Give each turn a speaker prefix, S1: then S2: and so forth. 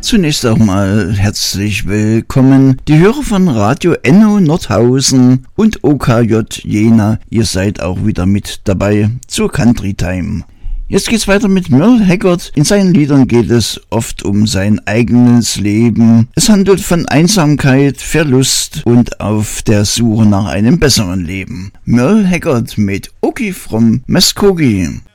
S1: Zunächst auch mal herzlich willkommen, die Hörer von Radio Enno Nordhausen und OKJ Jena. Ihr seid auch wieder mit dabei zur Country Time. Jetzt geht's weiter mit Merle Haggard. In seinen Liedern geht es oft um sein eigenes Leben. Es handelt von Einsamkeit, Verlust und auf der Suche nach einem besseren Leben. Merle Haggard mit Okie from Muskogee.